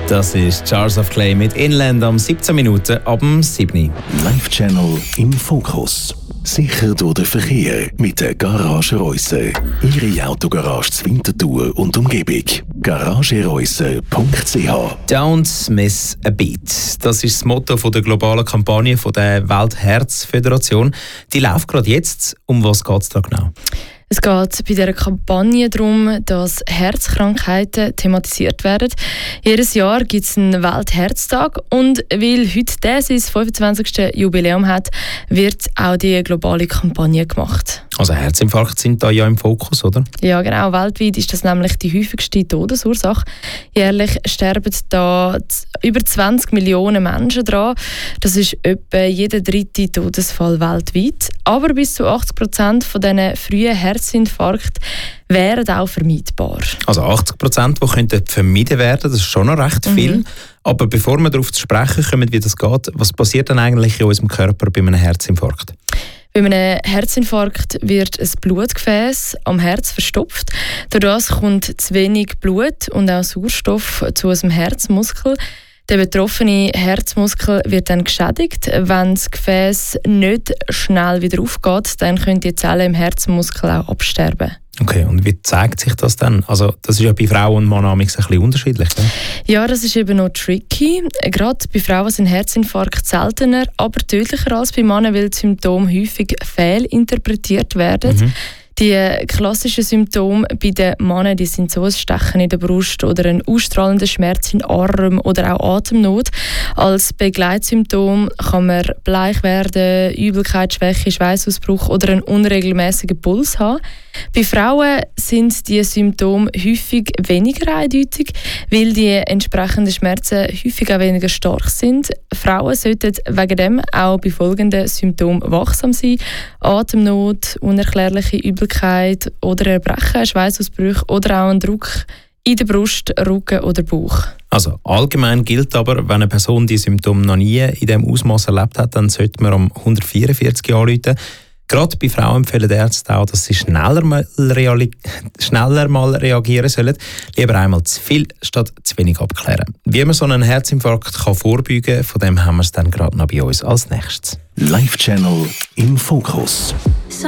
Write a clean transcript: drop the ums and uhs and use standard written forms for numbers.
Das ist Jars of Clay mit Inland am 17 Minuten ab dem 7. Live Channel im Fokus. Sicher durch den Verkehr mit der Garage Reusser. Ihre Autogarage zur Winterthur und Umgebung. garagereusser.ch. Don't miss a beat. Das ist das Motto der globalen Kampagne der Weltherzföderation. Die läuft gerade jetzt. Um was geht es da genau? Es geht bei dieser Kampagne darum, dass Herzkrankheiten thematisiert werden. Jedes Jahr gibt es einen Weltherztag und weil heute der sein 25. Jubiläum hat, wird auch die globale Kampagne gemacht. Also Herzinfarkte sind da ja im Fokus, oder? Ja, genau. Weltweit ist das nämlich die häufigste Todesursache. Jährlich sterben da über 20 Millionen Menschen daran. Das ist etwa jeder dritte Todesfall weltweit. Aber bis zu 80% von diesen frühen Herzinfarkten wären auch vermeidbar. Also 80%, die könnten vermieden werden, das ist schon noch recht viel. Aber bevor wir darauf zu sprechen kommen, wie das geht, was passiert denn eigentlich in unserem Körper bei einem Herzinfarkt? Bei einem Herzinfarkt wird ein Blutgefäß am Herz verstopft. Dadurch kommt zu wenig Blut und auch Sauerstoff zu unserem Herzmuskel. Der betroffene Herzmuskel wird dann geschädigt. Wenn das Gefäß nicht schnell wieder aufgeht, dann können die Zellen im Herzmuskel auch absterben. Okay, und wie zeigt sich das dann? Also das ist ja bei Frauen und Männern ein bisschen unterschiedlich, ne? Ja, das ist eben noch tricky. Gerade bei Frauen sind Herzinfarkte seltener, aber tödlicher als bei Männern, weil die Symptome häufig fehlinterpretiert werden. Die klassischen Symptome bei den Männern, die sind so ein Stechen in der Brust oder ein ausstrahlender Schmerz in den Armen oder auch Atemnot. Als Begleitsymptom kann man bleich werden, Übelkeit, Schwäche, Schweißausbruch oder einen unregelmäßigen Puls haben. Bei Frauen sind die Symptome häufig weniger eindeutig, weil die entsprechenden Schmerzen häufig auch weniger stark sind. Frauen sollten wegen dem auch bei folgenden Symptomen wachsam sein: Atemnot, unerklärliche Übelkeit oder Erbrechen, Schweißausbrüche oder auch ein Druck in der Brust, Rücken oder Bauch. Also allgemein gilt aber, wenn eine Person die Symptome noch nie in diesem Ausmaß erlebt hat, dann sollte man um 144 anrufen. Gerade bei Frauen empfehlen die Ärzte auch, dass sie schneller mal reagieren sollen. Lieber einmal zu viel statt zu wenig abklären. Wie man so einen Herzinfarkt vorbeugen kann, von dem haben wir es dann gerade noch bei uns als nächstes. Live Channel im Fokus.